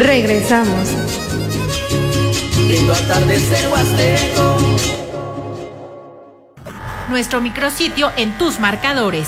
Regresamos. Lindo atardecer huasteco. Nuestro micrositio en tus marcadores: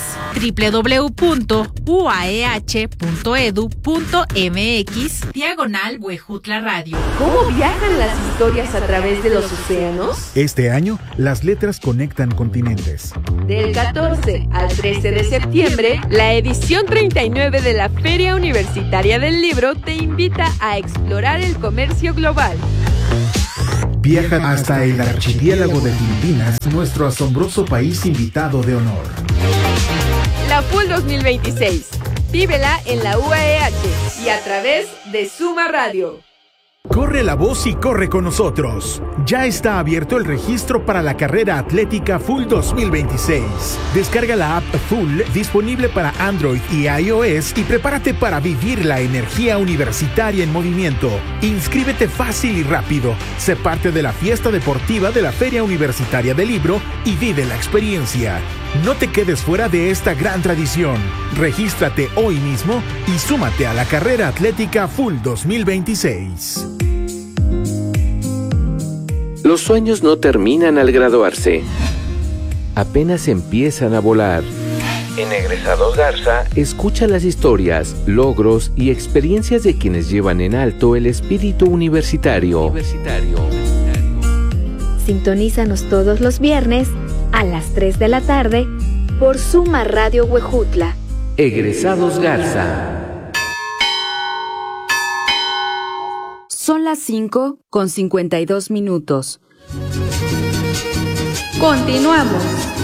www.uaeh.edu.mx/Huejutla Radio. ¿Cómo viajan las historias a través de los océanos? Este año, las letras conectan continentes. Del 14 al 13 de septiembre, la edición 39 de la Feria Universitaria del Libro te invita a explorar el comercio global. Viaja hasta el archipiélago de Filipinas, nuestro asombroso país invitado de honor. La FUL 2026. Vívela en la UAEH y a través de Suma Radio. Corre la voz y corre con nosotros. Ya está abierto el registro para la carrera atlética FUL 2026. Descarga la app FUL disponible para Android y iOS y prepárate para vivir la energía universitaria en movimiento. Inscríbete fácil y rápido. Sé parte de la fiesta deportiva de la Feria Universitaria del Libro y vive la experiencia. No te quedes fuera de esta gran tradición. Regístrate hoy mismo y súmate a la carrera atlética FUL 2026. Los sueños no terminan al graduarse. Apenas empiezan a volar. En Egresados Garza, escucha las historias, logros y experiencias de quienes llevan en alto el espíritu universitario. Sintonízanos todos los viernes a las 3 de la tarde por Suma Radio Huejutla. Egresados Garza. Son las 5:52. Continuamos.